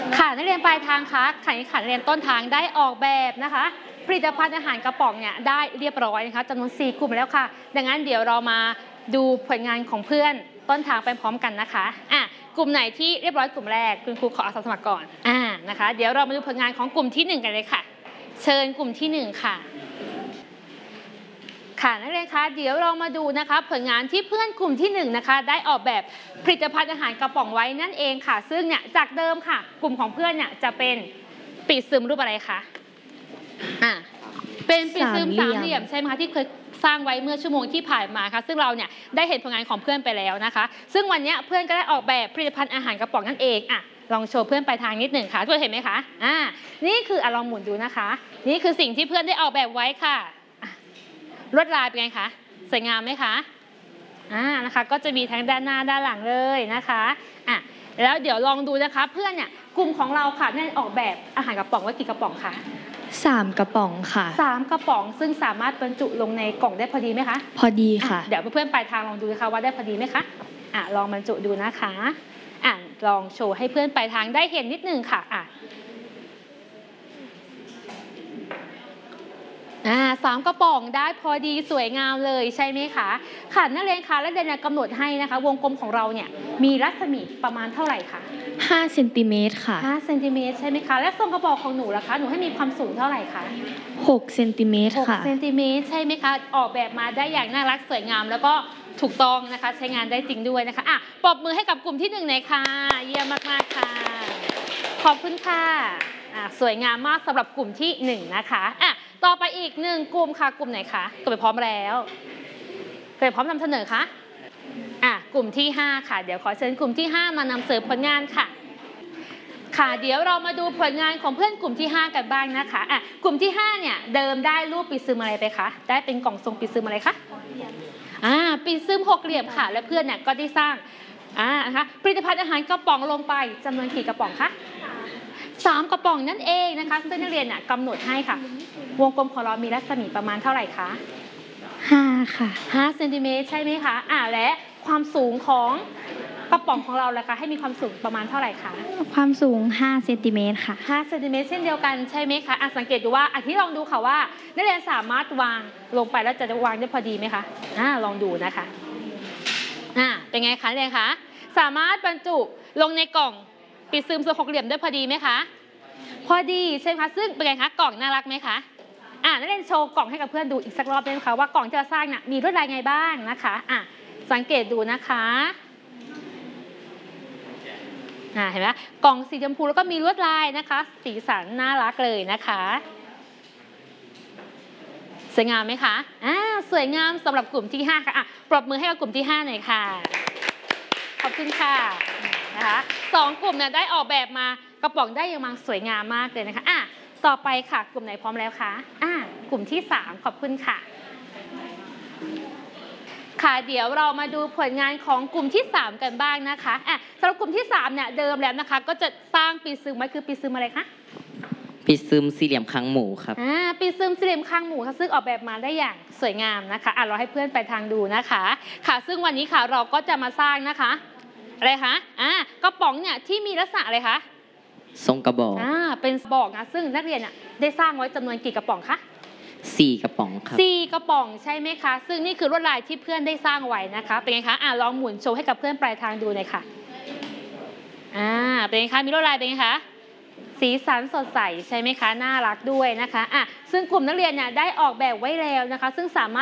ค่ะนักเรียนปลายทางคะค่ะนักเรียนต้นทางได้ออกแบบนะคะผลิตภัณฑ์อาหารกระป๋องเนี่ยได้เรียบร้อยนะคะจำนวน4 กลุ่มแล้วค่ะดังนั้นเดี๋ยวเรามาดูผลงานของเพื่อนต้นทางไปพร้อมกันนะคะกลุ่มไหนที่เรียบร้อยกลุ่มแรกคุณครูขออาสาสมัครก่อนนะคะเดี๋ยวเรามาดูผลงานของกลุ่มที่1กันเลยค่ะเชิญกลุ่มที่1ค่ะค่ะนักเรียนคะเดี๋ยวเรามาดูนะคะผลงานที่เพื่อนกลุ่มที่1นะคะได้ออกแบบผลิตภัณฑ์อาหารกระป๋องไว้นั่นเองค่ะซึ่งเนี่ยจากเดิมค่ะกลุ่มของเพื่อนเนี่ยจะเป็นปีซึมรูปอะไรคะเป็นปีซึม3 เหลี่ยมใช่ไหมคะที่เคยสร้างไว้เมื่อชั่วโมงที่ผ่านมาค่ะซึ่งเราเนี่ยได้เห็นผลงานของเพื่อนไปแล้วนะคะซึ่งวันนี้เพื่อนก็ได้ออกแบบผลิตภัณฑ์อาหารกระป๋องนั่นเองลองโชว์เพื่อนไปทางนิดหนึ่งค่ะทุกคนเห็นไหมคะนี่คือลองหมุนดูนะคะนี่คือสิ่งที่เพื่อนได้ออกแบบไว้ค่ะลวดลายเป็นไงคะสวยงามไหมคะนะคะก็จะมีทั้งด้านหน้าด้านหลังเลยนะคะแล้วเดี๋ยวลองดูนะคะเพื่อนเนี่ยกลุ่มของเราค่ะได้ออกแบบอาหารกระป๋องไว้กี่กระป๋องคะ 3 กระป๋องค่ะ 3 กระป๋องซึ่งสามารถบรรจุลงในกล่องได้พอดีไหมคะพอดีค่ะเดี๋ยวเพื่อนๆปลายทางลองดูนะคะว่าได้พอดีไหมคะลองบรรจุดูนะคะลองโชว์ให้เพื่อนปลายทางได้เห็นนิดนึงค่ะ3 กระป๋องได้พอดีสวยงามเลยใช่ไหมคะค่ะนักเรียนคะและเรียนกำหนดให้นะคะวงกลมของเราเนี่ยมีรัศมีประมาณเท่าไหร่คะ 5 เซนติเมตรค่ะ 5 เซนติเมตรใช่ไหมคะและทรงกระบอกของหนูล่ะคะหนูให้มีความสูงเท่าไหร่คะ 6 เซนติเมตรค่ะ 6 เซนติเมตรใช่ไหมคะออกแบบมาได้อย่างน่ารักสวยงามแล้วก็ถูกต้องนะคะใช้งานได้จริงด้วยนะคะปรบมือให้กับกลุ่มที่1หน่อยค่ะเยี่ยมมากๆค่ะขอบคุณค่ะสวยงามมากสำหรับกลุ่มที่1นะคะต่อไปอีก1 กลุ่มค่ะกลุ่มไหนคะกลุ่มไปพร้อมแล้วเกิดพร้อมนำเสนอคะกลุ่มที่5ค่ะเดี๋ยวขอเชิญกลุ่มที่5มานำเสนอผลงานค่ะเดี๋ยวเรามาดูผลงานของเพื่อนกลุ่มที่5กันบ้างนะคะกลุ่มที่5เนี่ยเดิมได้รูปปีซึมอะไรไปคะได้เป็นกล่องทรงปีซึมอะไรคะปีซึม6 เหลี่ยมค่ะและเพื่อนเนี่ยก็ได้สร้างนะคะผลิตภัณฑ์อาหารกระป๋องลงไปจำนวนกี่กระป๋องคะ3 กระป๋องนั่นเองนะคะซึ่งนักเรียนกำหนดให้ค่ะวงกลมของเรามีรัศมีประมาณเท่าไหร่คะ 5 ค่ะ 5 เซนติเมตรใช่ไหมคะและความสูงของกระป๋องของเราล่ะคะให้มีความสูงประมาณเท่าไหร่คะความสูง5 เซนติเมตรค่ะ 5 เซนติเมตรเช่นเดียวกันใช่ไหมคะสังเกตดูว่าที่ลองดูค่ะว่านักเรียนสามารถวางลงไปแล้วจะวางได้พอดีไหมคะลองดูนะคะเป็นไงคะนักเรียนคะสามารถบรรจุลงในกล่องปีซึมทรง6 เหลี่ยมได้พอดีไหมคะพอดีใช่ไหมคะซึ่งเป็นไงคะกล่องน่ารักไหมคะนักเรียนโชว์กล่องให้กับเพื่อนดูอีกสักรอบได้ไหมคะว่ากล่องที่เราสร้างน่ะมีลวดลายไงบ้างนะคะสังเกตดูนะคะเห็นไหมกล่องสีชมพูแล้วก็มีลวดลายนะคะสีสันน่ารักเลยนะคะสวยงามไหมคะสวยงามสำหรับกลุ่มที่5ค่ะปรบมือให้กับกลุ่มที่5หน่อยค่ะขอบคุณค่ะนะคะ2 กลุ่มเนี่ยได้ออกแบบมากระป๋องได้ยังมาสวยงามมากเลยนะคะต่อไปค่ะกลุ่มไหนพร้อมแล้วคะกลุ่มที่3ขอบคุณค่ะเดี๋ยวเรามาดูผลงานของกลุ่มที่3กันบ้างนะคะสำหรับกลุ่มที่3เนี่ยเดิมแล้วนะคะก็จะสร้างปีซึมไว้คือปีซึมอะไรคะปีซึมสี่เหลี่ยมคางหมูครับปีซึมสี่เหลี่ยมคางหมูค่ะซึ่งออกแบบมาได้อย่างสวยงามนะคะเราให้เพื่อนไปทางดูนะคะซึ่งวันนี้ค่ะเราก็จะมาสร้างนะคะอะไรคะกระป๋องเนี่ยที่มีลักษณะอะไรคะทรงกระบอกเป็นบอกนะซึ่งนักเรียนได้สร้างไว้จำนวนกี่กระป๋องคะ 4 กระป๋องครับ 4 กระป๋องใช่ไหมคะซึ่งนี่คือลวดลายที่เพื่อนได้สร้างไว้นะคะเป็นไงคะลองหมุนโชว์ให้กับเพื่อนปลายทางดูหน่อยค่ะเป็นไงคะมีลวดลายเป็นไงคะสีสันสดใสใช่ไหมคะน่ารักด้วยนะคะซึ่งกลุ่มนักเรียนเนี่ยได้ออกแบบไว้แล้วนะคะซึ่งสามารถ